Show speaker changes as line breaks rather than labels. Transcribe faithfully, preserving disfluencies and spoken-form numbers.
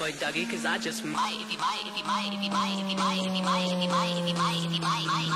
boy Dougie, cause I just might, if you might, if you might, if you might, if you might, if you might, if you might, if you might, if you might, if you might, might.